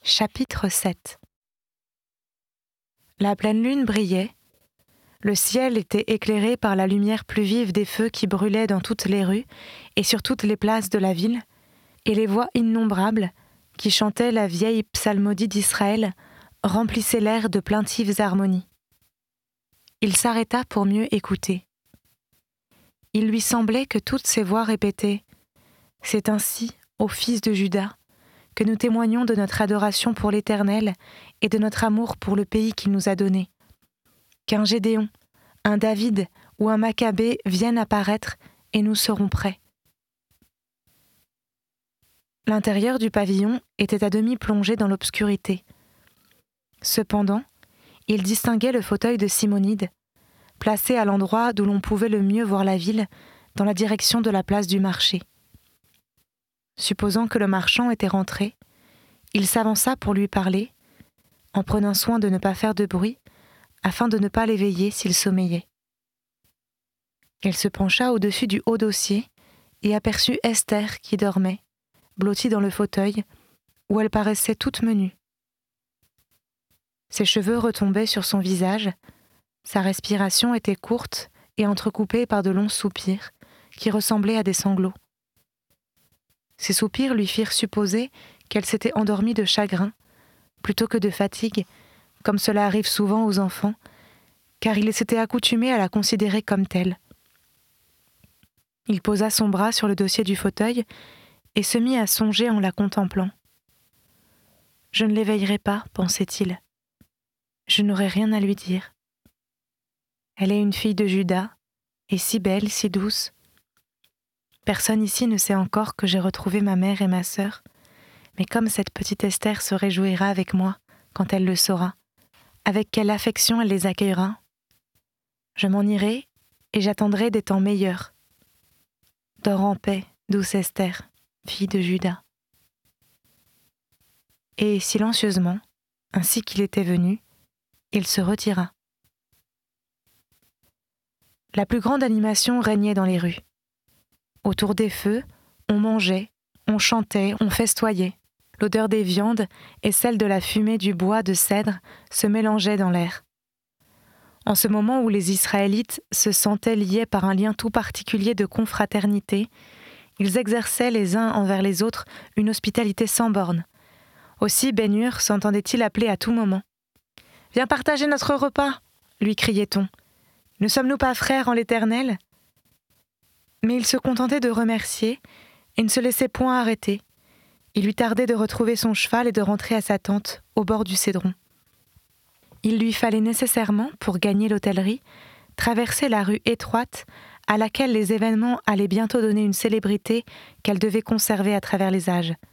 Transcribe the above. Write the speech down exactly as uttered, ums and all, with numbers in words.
Chapitre sept. La pleine lune brillait, le ciel était éclairé par la lumière plus vive des feux qui brûlaient dans toutes les rues et sur toutes les places de la ville, et les voix innombrables, qui chantaient la vieille psalmodie d'Israël, remplissaient l'air de plaintives harmonies. Il s'arrêta pour mieux écouter. Il lui semblait que toutes ces voix répétaient « C'est ainsi, ô fils de Juda, que nous témoignons de notre adoration pour l'Éternel et de notre amour pour le pays qu'il nous a donné. Qu'un Gédéon, un David ou un Maccabée viennent apparaître et nous serons prêts. » L'intérieur du pavillon était à demi plongé dans l'obscurité. Cependant, il distinguait le fauteuil de Simonide, placé à l'endroit d'où l'on pouvait le mieux voir la ville, dans la direction de la place du marché. Supposant que le marchand était rentré, il s'avança pour lui parler, en prenant soin de ne pas faire de bruit, afin de ne pas l'éveiller s'il sommeillait. Il se pencha au-dessus du haut dossier et aperçut Esther qui dormait, blottie dans le fauteuil, où elle paraissait toute menue. Ses cheveux retombaient sur son visage, sa respiration était courte et entrecoupée par de longs soupirs, qui ressemblaient à des sanglots. Ces soupirs lui firent supposer qu'elle s'était endormie de chagrin, plutôt que de fatigue, comme cela arrive souvent aux enfants, car il s'était accoutumé à la considérer comme telle. Il posa son bras sur le dossier du fauteuil et se mit à songer en la contemplant. « Je ne l'éveillerai pas, pensait-il. Je n'aurai rien à lui dire. Elle est une fille de Juda, et si belle, si douce. Personne ici ne sait encore que j'ai retrouvé ma mère et ma sœur, mais comme cette petite Esther se réjouira avec moi quand elle le saura, avec quelle affection elle les accueillera. Je m'en irai et j'attendrai des temps meilleurs. Dors en paix, douce Esther, fille de Juda. » Et silencieusement, ainsi qu'il était venu, il se retira. La plus grande animation régnait dans les rues. Autour des feux, on mangeait, on chantait, on festoyait. L'odeur des viandes et celle de la fumée du bois de cèdre se mélangeaient dans l'air. En ce moment où les Israélites se sentaient liés par un lien tout particulier de confraternité, ils exerçaient les uns envers les autres une hospitalité sans bornes. Aussi Ben-Hur s'entendait-il appeler à tout moment. « Viens partager notre repas !» lui criait-on. « Ne sommes-nous pas frères en l'Éternel ?» Mais il se contentait de remercier et ne se laissait point arrêter. Il lui tardait de retrouver son cheval et de rentrer à sa tente, au bord du Cédron. Il lui fallait nécessairement, pour gagner l'hôtellerie, traverser la rue étroite à laquelle les événements allaient bientôt donner une célébrité qu'elle devait conserver à travers les âges.